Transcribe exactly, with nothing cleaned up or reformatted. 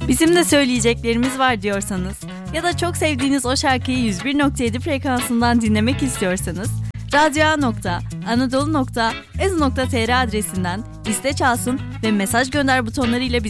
Bizim de söyleyeceklerimiz var diyorsanız ya da çok sevdiğiniz o şarkıyı yüz bir nokta yedi frekansından dinlemek istiyorsanız radyoa nokta anadolu nokta ez nokta tr adresinden iste çalsın ve mesaj gönder butonlarıyla bizi